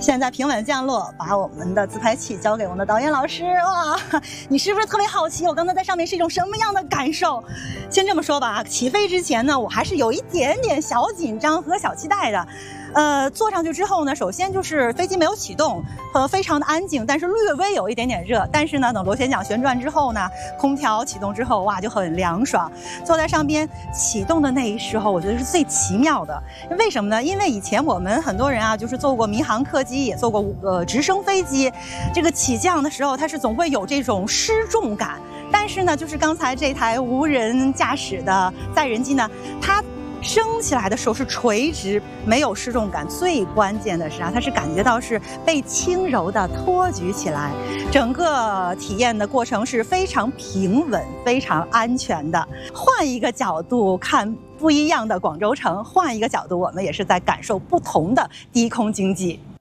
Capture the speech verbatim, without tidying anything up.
现在平稳降落，把我们的自拍器交给我们的导演老师。哇，你是不是特别好奇我刚才在上面是一种什么样的感受？先这么说吧，起飞之前呢，我还是有一点点小紧张和小期待的。呃，坐上去之后呢，首先就是飞机没有启动，呃，非常的安静，但是略微有一点点热。但是呢，等螺旋桨旋转之后呢，空调启动之后，哇，就很凉爽。坐在上边启动的那一时候，我觉得是最奇妙的。为什么呢？因为以前我们很多人啊，就是坐过民航客机，也坐过呃直升飞机，这个起降的时候，它是总会有这种失重感。但是呢，就是刚才这台无人驾驶的载人机呢，它升起来的时候是垂直，没有失重感。最关键的是啊，它是感觉到是被轻柔的托举起来，整个体验的过程是非常平稳、非常安全的。换一个角度看不一样的广州城，换一个角度，我们也是在感受不同的低空经济。